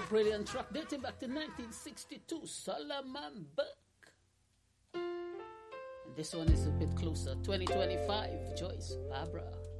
brilliant track dating back to 1962, Solomon Burke. And this one is a bit closer, 2025, Joyce Barbara.